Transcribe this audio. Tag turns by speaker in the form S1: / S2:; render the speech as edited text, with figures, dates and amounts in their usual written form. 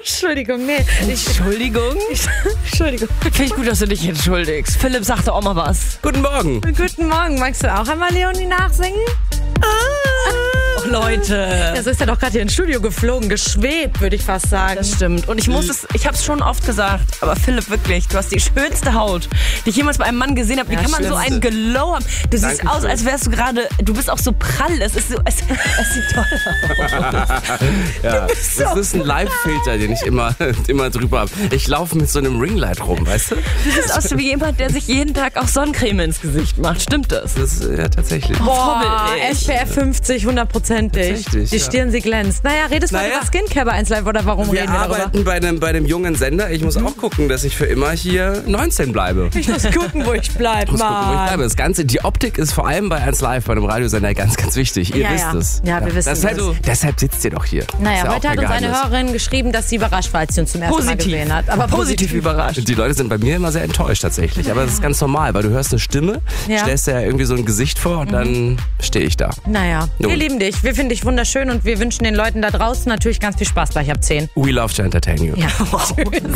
S1: Entschuldigung, nee.
S2: Entschuldigung?
S1: Entschuldigung.
S2: Finde ich gut, dass du dich entschuldigst. Philipp sagte auch mal was.
S3: Guten Morgen.
S1: Guten Morgen. Magst du auch einmal Leonie nachsingen?
S2: Oh, Leute.
S1: Ja, so ist ja doch gerade hier ins Studio geflogen, geschwebt, würde ich fast sagen.
S2: Das stimmt. Und ich habe es schon oft gesagt, aber Philipp, wirklich, du hast die schönste Haut, die ich jemals bei einem Mann gesehen habe. Wie kann man so einen Glow haben? Du siehst aus, als wärst du gerade, du bist auch so prall. Es sieht toll aus.
S3: Ja, das ist ein Live-Filter, den ich immer drüber habe. Ich laufe mit so einem Ringlight rum, weißt du?
S2: Du siehst aus wie jemand, der sich jeden Tag auch Sonnencreme ins Gesicht macht. Stimmt das?
S3: Das ist ja tatsächlich.
S1: Boah, SPF 50, 100%.
S3: Tatsächlich,
S1: Die Stirn, sie glänzt. Naja, redest du über Skincare bei 1 Live oder warum
S3: Wir
S1: reden wir darüber?
S3: arbeiten bei einem jungen Sender. Ich muss auch gucken, dass ich für immer hier 19 bleibe.
S1: Ich muss gucken, wo ich bleibe, Mann.
S3: Das Ganze, die Optik ist vor allem bei 1 Live, bei einem Radiosender, ganz, ganz wichtig. Ihr wisst es.
S1: Ja, wir wissen es.
S3: Deshalb sitzt ihr doch hier.
S1: Naja,
S3: Ist ja
S1: heute
S3: auch
S1: hat
S3: kein
S1: uns eine
S3: Geheimnis.
S1: Hörerin geschrieben, dass sie überrascht war, als sie uns zum ersten Mal gesehen hat. Aber
S2: positiv überrascht.
S3: Die Leute sind bei mir immer sehr enttäuscht tatsächlich. Aber das ist ganz normal, weil du hörst eine Stimme, stellst dir ja irgendwie so ein Gesicht vor und dann stehe ich da.
S1: Naja, wir lieben dich. Wir finden dich wunderschön und wir wünschen den Leuten da draußen natürlich ganz viel Spaß gleich ab 10.
S3: We love to entertain you.
S1: Ja, schön.